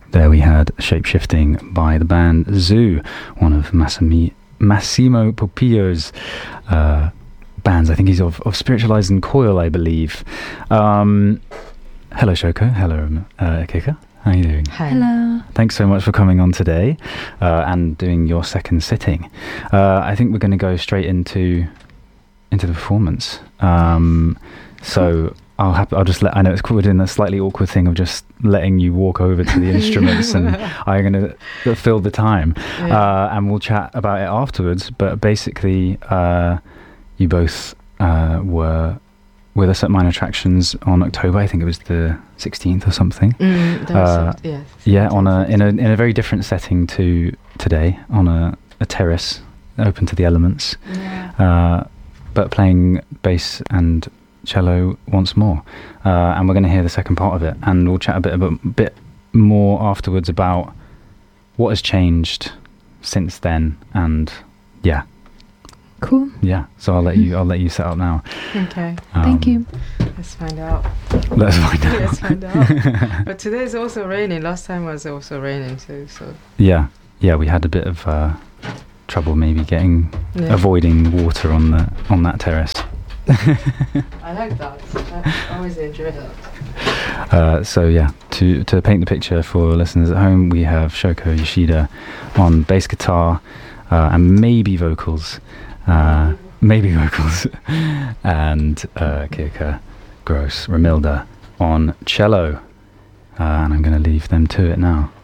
There we had Shapeshifting by the band Zoo, one of Massimo Popillo's bands. I think he's of Spiritualized and Coil, I believe. Hello, Shoko. Hello, Akika. How are you doing? Hi. Hello. Thanks so much for coming on today and doing your second sitting. I think we're going to go straight into the performance. So I'll just I know we're doing a slightly awkward thing of just letting you walk over to the instruments and I'm going to fill the time. And we'll chat about it afterwards. But basically, you both were with us at Minor Attractions on October. I think it was the 16th or something. Yeah, in a very different setting to today, on a terrace open to the elements. Yeah. But playing bass and cello once more, and we're going to hear the second part of it, and we'll chat a bit more afterwards about what has changed since then. And yeah, Cool. yeah. So I'll let you set up now. Okay. Thank you. Let's find out. Let's find out. Let's find out. But today is also raining. Last time was also raining too. So. Yeah. We had a bit of trouble maybe avoiding water on that terrace. I like that. I always enjoy that. So yeah, to paint the picture for listeners at home, we have Shoko Yoshida on bass guitar and maybe vocals, and Kirka Gross Ramilda on cello, and I'm going to leave them to it now.